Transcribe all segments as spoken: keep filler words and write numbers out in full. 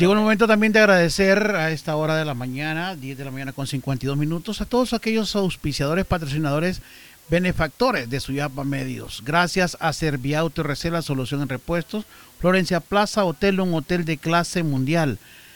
Llegó el momento también de agradecer a esta hora de la mañana, diez de la mañana con cincuenta y dos minutos, a todos aquellos auspiciadores, patrocinadores, benefactores de Suyapa Medios. Gracias a Serviauto y Recela, solución en repuestos. Florencia Plaza, hotel, un hotel de clase mundial.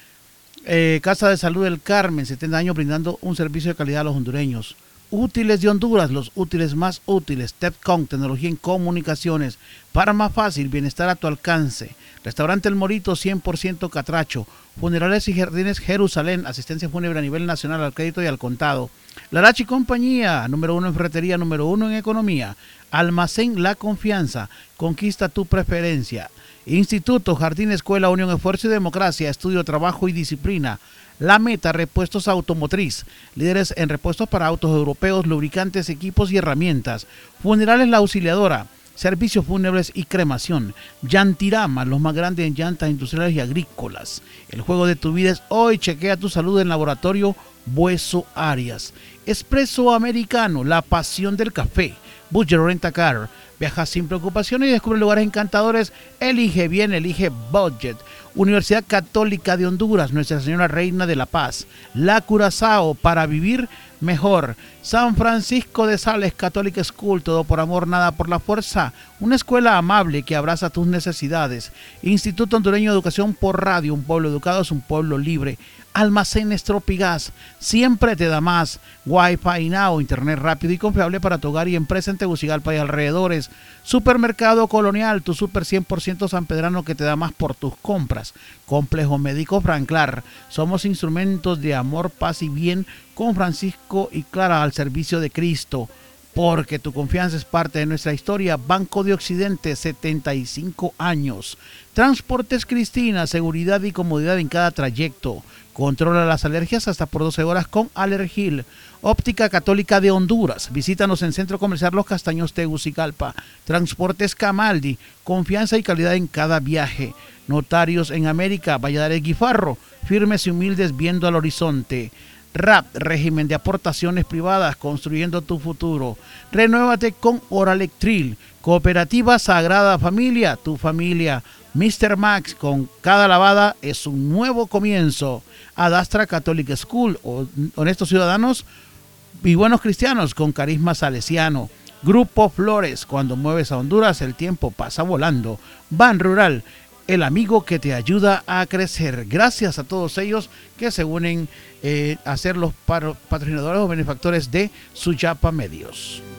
Eh, Casa de Salud del Carmen, setenta años brindando un servicio de calidad a los hondureños. Útiles de Honduras, los útiles más útiles. TEPCON, tecnología en comunicaciones. Para más fácil, bienestar a tu alcance. Restaurante El Morito, cien por ciento catracho. Funerales y Jardines Jerusalén, asistencia fúnebre a nivel nacional al crédito y al contado. Larachi Compañía, número uno en ferretería, número uno en economía. Almacén La Confianza, conquista tu preferencia. Instituto Jardín Escuela Unión Esfuerzo y Democracia, estudio, trabajo y disciplina. La Meta, repuestos automotriz, líderes en repuestos para autos europeos, lubricantes, equipos y herramientas. Funerales La Auxiliadora, servicios fúnebres y cremación. Yantirama, los más grandes en llantas industriales y agrícolas. El juego de tu vida es hoy, chequea tu salud en Laboratorio Bueso Arias. Espresso Americano, la pasión del café. Budget Rent-A-Car, viaja sin preocupaciones y descubre lugares encantadores. Elige bien, elige Budget. Universidad Católica de Honduras, Nuestra Señora Reina de la Paz. La Curazao, para vivir mejor. San Francisco de Sales Catholic School, todo por amor, nada por la fuerza. Una escuela amable que abraza tus necesidades. Instituto Hondureño de Educación por Radio, un pueblo educado es un pueblo libre. Almacenes Tropigas, siempre te da más. Wi-Fi Now, internet rápido y confiable para tu hogar y empresa en Tegucigalpa y alrededores. Supermercado Colonial, tu super cien por ciento sanpedrano que te da más por tus compras. Complejo Médico Franclar, somos instrumentos de amor, paz y bien con Francisco y Clara al servicio de Cristo. Porque tu confianza es parte de nuestra historia. Banco de Occidente, setenta y cinco años. Transportes Cristina, seguridad y comodidad en cada trayecto. Controla las alergias hasta por doce horas con Alergil. Óptica Católica de Honduras. Visítanos en Centro Comercial Los Castaños, Tegucigalpa. Transportes Camaldi. Confianza y calidad en cada viaje. Notarios en América. Valladares Guifarro. Firmes y humildes viendo al horizonte. R A P, régimen de aportaciones privadas, construyendo tu futuro. Renuévate con Oralectril. Cooperativa Sagrada Familia, tu familia. mister Max, con cada lavada es un nuevo comienzo. Adastra Catholic School, honestos ciudadanos y buenos cristianos con carisma salesiano. Grupo Flores, cuando mueves a Honduras el tiempo pasa volando. Ban Rural, el amigo que te ayuda a crecer. Gracias a todos ellos que se unen eh, a ser los patrocinadores o benefactores de Suyapa Medios.